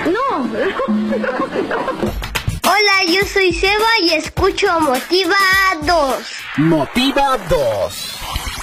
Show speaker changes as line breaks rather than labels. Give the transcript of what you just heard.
No.
Hola, yo soy Seba y escucho Motiva 2.
Motiva 2.